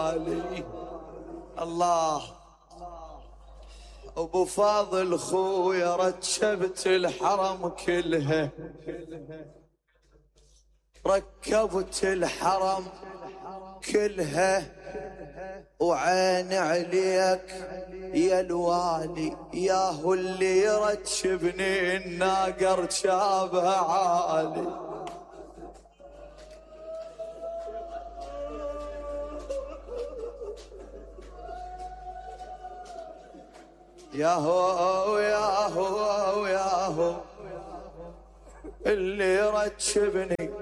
الوالي. الله ابو فاضل خويا رتبت الحرم كلها، ركبت الحرم كلها وعين عليك يا الوالي، ياهو اللي يرتبني الناقر شابه عالي. ياهو ياهو ياهو اللي يرتبني